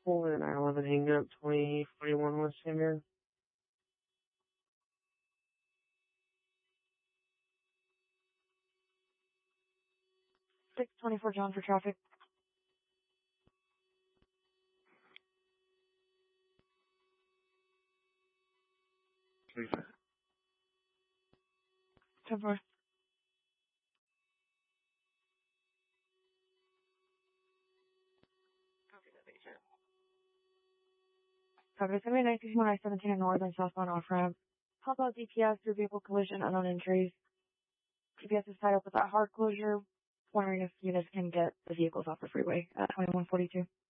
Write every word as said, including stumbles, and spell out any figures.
Pull in I eleven hanging up twenty forty-one West Xavier. six twenty-four John for traffic. Please. ten four. Copy. It's going to be a nineteen one I seventeen north and southbound off ramp. Pop out D P S through vehicle collision, unknown entries. G P S is tied up with that hard closure. Wondering if units can get the vehicles off the freeway at twenty-one forty-two.